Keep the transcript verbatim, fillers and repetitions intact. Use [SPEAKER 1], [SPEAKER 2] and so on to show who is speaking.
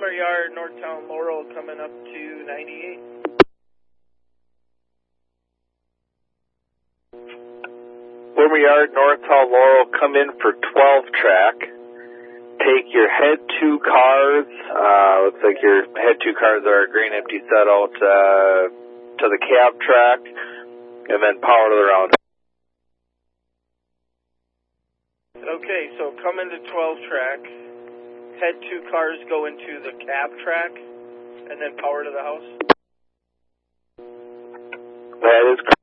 [SPEAKER 1] Wilmer Yard, Northtown Laurel, coming up to ninety-eight.
[SPEAKER 2] Wilmer Yard, Northtown Laurel, come in for twelve track. Take your head two cars. Uh, looks like your head two cars are a green empty set out uh, to the cab track, and then power to the round.
[SPEAKER 1] Okay, so come into twelve track. Head two cars go into the cab track, and then power to the house.
[SPEAKER 2] That is correct.